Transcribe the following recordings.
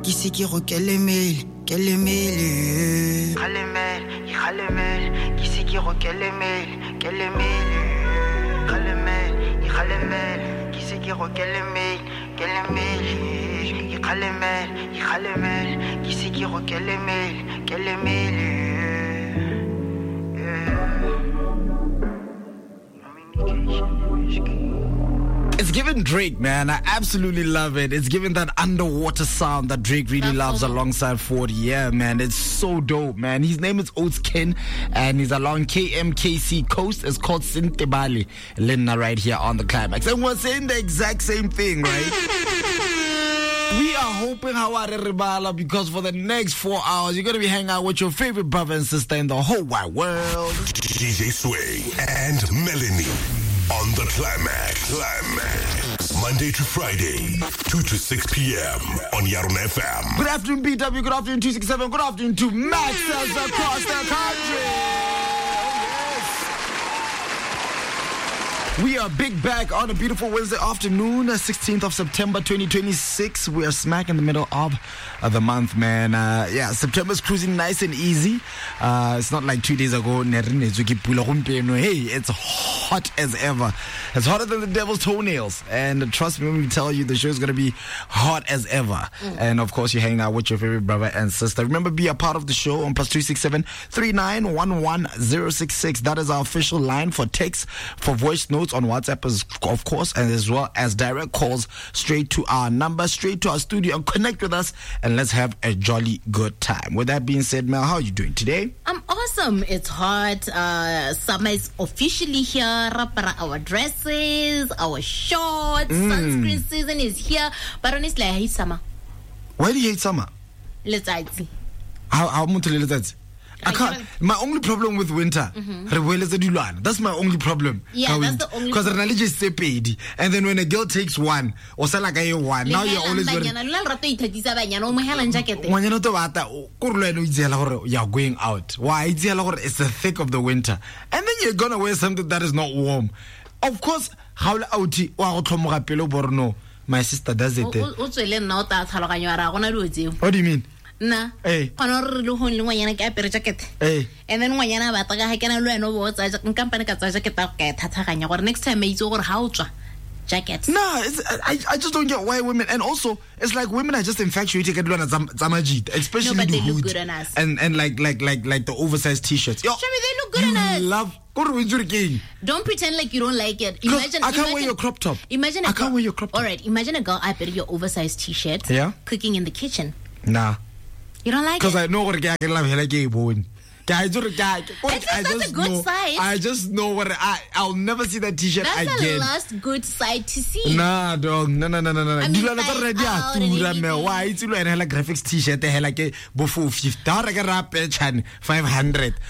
Qui c'est qui requelle les mails? Quelle les mails? Qui c'est qui requelle les mails? Quelle les mails? Qui c'est qui requelle les mails? Quelle les mails? Qui c'est qui requelle les mails? Quelle les mails? It's given Drake, man. I absolutely love it. It's given that underwater sound that Drake really loves alongside 40. Yeah, man. It's so dope, man. His name is Oats Ken, and he's along KMKC Coast. It's called Sintebale Linna right here on the Climax. And we're saying the exact same thing, right? We are hoping Haware Ribala because for the next 4 hours, you're going to be hanging out with your favorite brother and sister in the whole wide world. DJ Sway and Melanie on the Climax. Monday to Friday, 2 to 6 p.m. on Yaron FM. Good afternoon, BW. Good afternoon, 267. Good afternoon to Maxers across the country. We are big back on a beautiful Wednesday afternoon, 16th of September 2026. We are smack in the middle of the month, man. September's cruising nice and easy. It's not like 2 days ago. Hey, it's hot as ever. It's hotter than the devil's toenails. And trust me when we tell you the show is going to be hot as ever. And of course, you're hanging out with your favorite brother and sister. Remember, be a part of the show on +267 3911 066. That is our official line for text, for voice notes on WhatsApp, of course, and as well as direct calls straight to our number, straight to our studio, and connect with us, and let's have a jolly good time. With that being said, Mel, how are you doing today? I'm awesome. It's hot. Summer is officially here. Our dresses, our shorts, sunscreen season is here. But honestly, I hate summer. Why do you hate summer? Let's see. How much let's I can't. My only problem with winter, that's my only problem. Yeah, that's the only. Because religion is paid, and then when a girl takes one, or say like I one, now you're always going. You're going out. Why? It's the thick of the winter, and then you're gonna wear something that is not warm. Of course, how out? My sister does it. What do you mean? Nah. Hey. Hey. And then when you have a next time it's over how jackets. No, I just don't get why women, and also it's like women are just infatuated with especially but the they hood look good on us. and like the oversized t-shirts. Show me they look good on us. Don't pretend like you don't like it. I can't wear your crop top. Imagine I can't wear your crop top. All right, imagine a girl I bet your oversized t-shirt. Yeah. Cooking in the kitchen. Nah. You don't like it? Because I know what I can love like a bone. That's a good side. I just know what I'll never see that t-shirt again. That's the last good side to see. Nah, dog. No. I mean, Why? It's like a graphics t-shirt. Like a before 50. 500.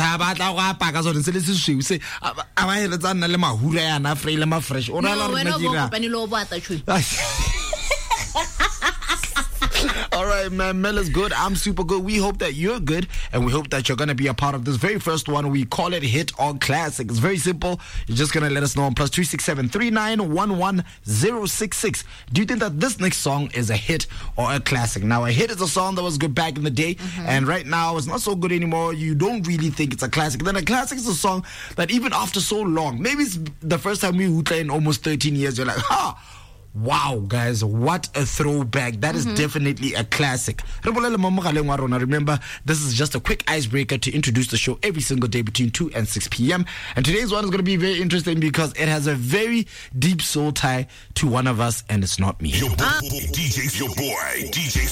All right, man. Mel is good. I'm super good. We hope that you're good, and we hope that you're going to be a part of this very first one. We call it Hit or Classic. It's very simple. You're just going to let us know on +267 3911 066. Do you think that this next song is a hit or a classic? Now, a hit is a song that was good back in the day, and right now it's not so good anymore. You don't really think it's a classic. Then a classic is a song that even after so long, maybe it's the first time we play in almost 13 years, you're like, wow, guys, what a throwback. That is definitely a classic. Remember, this is just a quick icebreaker to introduce the show every single day between 2 and 6 p.m. And today's one is going to be very interesting because it has a very deep soul tie to one of us, and it's not me. Your boy, DJ